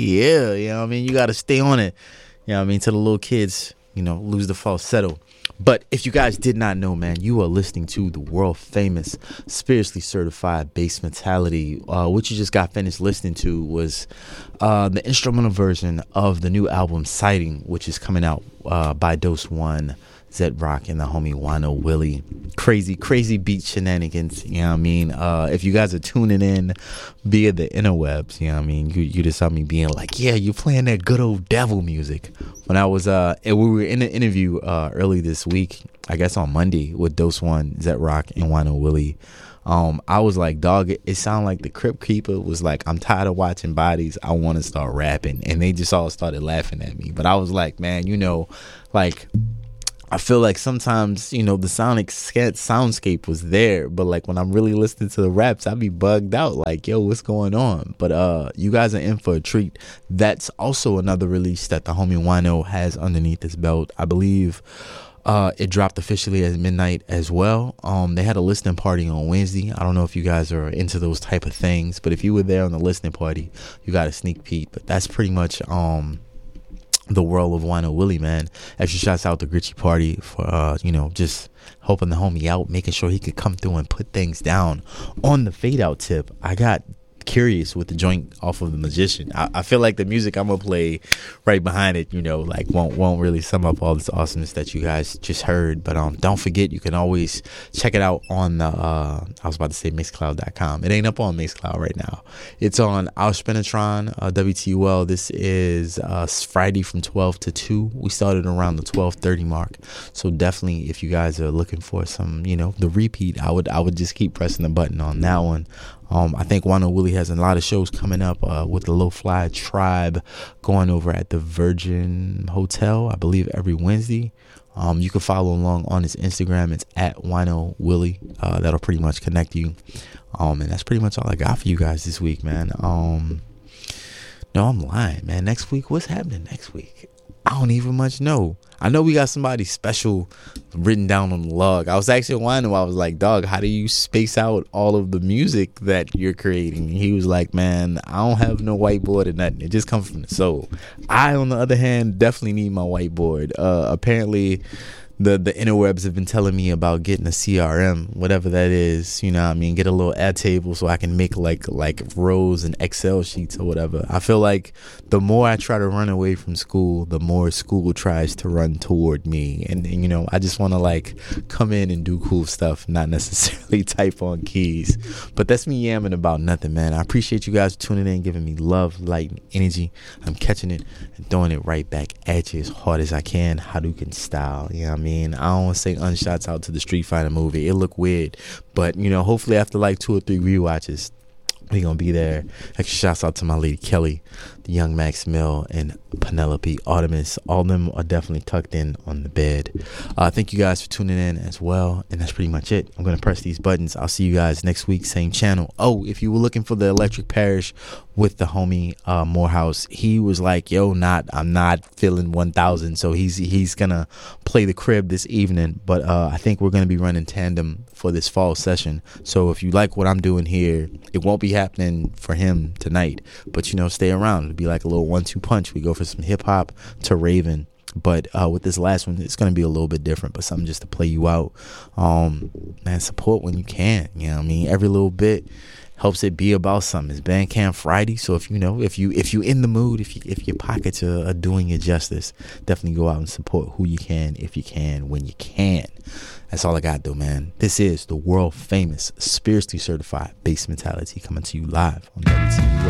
Yeah, you know what I mean? You got to stay on it. You know what I mean? Till the little kids, lose the falsetto. But if you guys did not know, man, you are listening to the world famous, spiritually certified Bass Mentality. What you just got finished listening to was the instrumental version of the new album Sighting, which is coming out by Dose One, Zed Rock, and the homie Wino Willie. Crazy beat shenanigans, you know what I mean? If you guys are tuning in via the interwebs, you know what I mean? You just saw me being like, yeah, you're playing that good old devil music. When I was, and we were in an interview early this week, I guess on Monday, with Dose One, Zed Rock, and Wino Willie. I was like, dog, it sounded like the Crypt Keeper was like, I'm tired of watching bodies, I want to start rapping. And they just all started laughing at me. But I was like, man, like, I feel like sometimes, the soundscape was there, but like when I'm really listening to the raps, I be bugged out like, yo, what's going on? But you guys are in for a treat. That's also another release that the homie Wino has underneath his belt. I believe it dropped officially at midnight as well. They had a listening party on Wednesday. I don't know if you guys are into those type of things, but if you were there on the listening party, you got a sneak peek. But that's pretty much the world of Wino Willie, man. Extra shouts out to Gritchy Party for just helping the homie out, making sure he could come through and put things down. On the fade out tip, I got curious with the joint off of The Magician. I feel like the music I'm gonna play right behind it, like won't really sum up all this awesomeness that you guys just heard. But don't forget, you can always check it out on the I was about to say Mixcloud.com. It ain't up on Mixcloud right now. It's on our Spinatron, WTUL. This is Friday from 12 to 2. We started around the 12:30 mark. So definitely, if you guys are looking for some, the repeat, I would just keep pressing the button on that one. I think Wino Willie has a lot of shows coming up with the Low Fly Tribe going over at the Virgin Hotel, I believe, every Wednesday. You can follow along on his Instagram. It's at Wino Willie. That'll pretty much connect you. And that's pretty much all I got for you guys this week, man. No, I'm lying, man. Next week, what's happening next week? I don't even much know. I know we got somebody special written down on the log. I was actually wondering, I was like, dog, how do you space out all of the music that you're creating? And he was like, man, I don't have no whiteboard or nothing. It just comes from the soul. I, on the other hand, definitely need my whiteboard. Apparently, the interwebs have been telling me about getting a CRM, whatever that is, get a little ad table so I can make like rows and Excel sheets or whatever. I feel like the more I try to run away from school, the more school tries to run toward me. And I just want to like come in and do cool stuff, not necessarily type on keys. But that's me yamming about nothing, man. I appreciate you guys tuning in, giving me love, light, and energy. I'm catching it and throwing it right back at you as hard as I can, Hadouken style. You know what I mean? I don't want to say unshots out to the Street Fighter movie. It looked weird. But, hopefully after like 2 or 3 rewatches, we're going to be there. Extra shouts out to my lady Kelly, the young Max Mill, and Penelope Artemis. All of them are definitely tucked in on the bed. Thank you guys for tuning in as well. And that's pretty much it. I'm going to press these buttons. I'll see you guys next week, same channel. Oh, if you were looking for the Electric Parish with the homie Morehouse, he was like, yo, I'm not feeling 1,000. So he's going to play the crib this evening. But I think we're going to be running tandem for this fall session. So if you like what I'm doing here, it won't be happening for him tonight. But, stay around. It'll be like a little 1-2 punch. We go for some hip hop to Raven. But with this last one, it's going to be a little bit different, but something just to play you out. Man, support when you can. Every little bit helps it be about something. It's Bandcamp Friday, so if you in the mood, if your pockets are doing you justice, definitely go out and support who you can, if you can, when you can. That's all I got though, man. This is the world famous, spiritually certified Bass Mentality coming to you live on WTUL.